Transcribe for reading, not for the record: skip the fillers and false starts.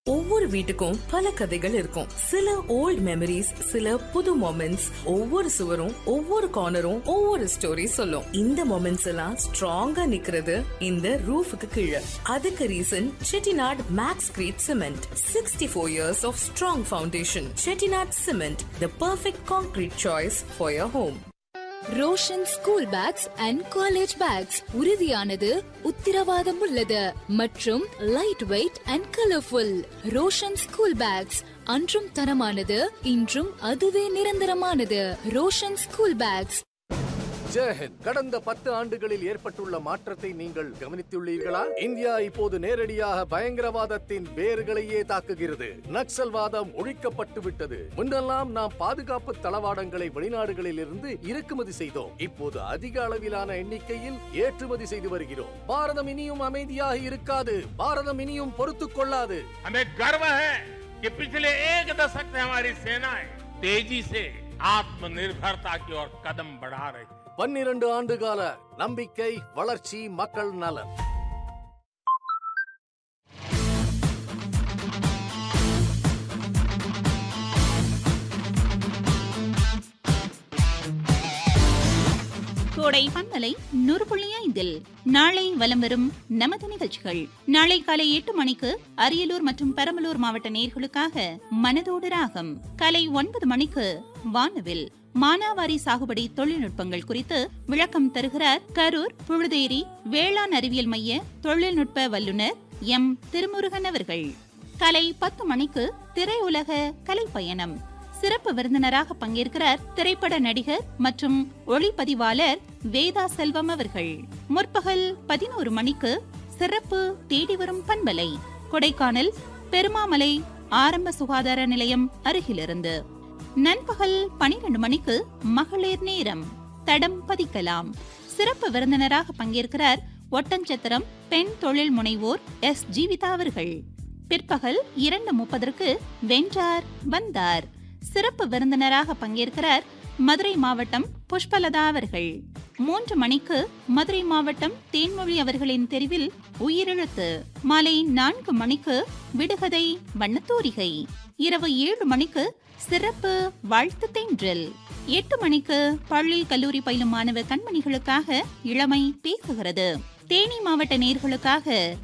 ஒவ்வொரு வீட்டுக்கும் பல கதைகள் இருக்கும். சில ஓல்ட் மெமரிஸ், சில புது மொமெண்ட்ஸ். ஒவ்வொரு சுவரும் ஒவ்வொரு கார்னரும் ஒவ்வொரு ஸ்டோரி சொல்லும். இந்த மொமெண்ட்ஸ் எல்லாம் ஸ்ட்ராங்கா நிக்கிறது இந்த ரூஃபுக்கு கீழே. அதுக்கு reason Chettinad maths greet cement. 64 years of strong foundation. Chettinad Cement, the perfect concrete choice for your home. Roshan school packs and college bags உறுதியானது, உத்திரவாதம் உள்ளது மற்றும் light weight and colourful. Roshan school packs அன்றும் தரமானது, இன்றும் அதுவே நிரந்தரமானது. Roshan school packs. ஜெயஹிந்த். கடந்த 10 ஆண்டுகளில் ஏற்பட்டுள்ள மாற்றத்தை நீங்கள் கவனித்துள்ளீர்களா? இந்தியா இப்போது நேரடியாக பயங்கரவாதத்தின் வேர்களையே தாக்குகிறது. நக்சல்வாதம் ஒழிக்கப்பட்டு விட்டது. முன்னெல்லாம் நாம் பாதுகாப்பு தளவாடங்களை வெளிநாடுகளில் இருந்து இறக்குமதி செய்தோம். இப்போது அதிக அளவிலான எண்ணிக்கையில் ஏற்றுமதி செய்து வருகிறோம். பாரதம் இனியும் அமைதியாக இருக்காது. பாரதம் இனியும் பொறுத்துக் கொள்ளாது. हमें गर्व है कि पिछले 1 दशक से हमारी सेनाएं तेजी से आत्मनिर्भरता की ओर कदम बढ़ा रही है. 12 ஆண்டுகால நம்பிக்கை, வளர்ச்சி, மக்கள் நலன். கோடை பண்பலை 100.5 நாளை வலம் வரும் நமது நிகழ்ச்சிகள். நாளை காலை 8 மணிக்கு அரியலூர் மற்றும் பெரம்பலூர் மாவட்ட நேயர்களுக்காக மனதோடு ராகம். காலை 9 மணிக்கு வானவில் மானாவாரி சாகுபடி தொழில்நுட்பங்கள் குறித்து விளக்கம் தருகிறார் கரூர் புழுதேரி வேளாண் அறிவியல் மைய தொழில்நுட்ப வல்லுநர் எம் திருமுருகன் அவர்கள். காலை 10 மணிக்கு திரையுலக கலைப்பயணம். சிறப்பு விருந்தினராக பங்கேற்கிறார் திரைப்பட நடிகர் மற்றும் ஒளிப்பதிவாளர் வேதா செல்வம் அவர்கள். முற்பகல் 11 மணிக்கு சிறப்பு தேடி வரும் பண்பலை கொடைக்கானல் பெருமாமலை ஆரம்ப சுகாதார நிலையம் அருகிலிருந்து. நண்பகல் 12 மணிக்கு மகளிர் நேரம் தடம் பதிக்கலாம். சிறப்பு விருந்தினராக பங்கேற்கிறார் ஒட்டஞ்சத்திரம் பெண் தொழில் முனைவோர் எஸ் ஜீவிதா அவர்கள். பிற்பகல் 2:30 வென்றார் வந்தார். சிறப்பு விருந்தினராக பங்கேற்கிறார் மதுரை மாவட்டம் புஷ்பலதா அவர்கள். 3 மணிக்கு மதுரை மாவட்டம் தேன்மொழி அவர்களின் தெரிவில் உயிரெழுத்து. மாலை 4 மணிக்கு விடுகதை வண்ணத்தூரிகை. இரவு 7 மணிக்கு சிறப்பு வாழ்த்து தென்றல். 8 மணிக்கு பள்ளி கல்லூரி பயிலும் மாணவ கண்மணிகளுக்காக இளமை பேசுகிறது. தேனி மாவட்ட நேயர்களுக்காக